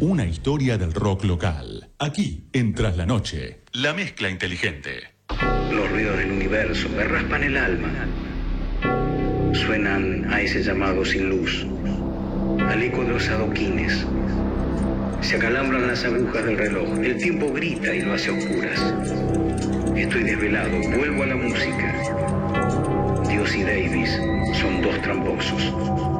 Una historia del rock local. Aquí, en Tras la Noche, la mezcla inteligente. Los ruidos del universo me raspan el alma. Suenan a ese llamado sin luz, al eco de los adoquines. Se acalambran las agujas del reloj. El tiempo grita y lo hace a oscuras. Estoy desvelado, vuelvo a la música. Dios y Davis son dos tramposos.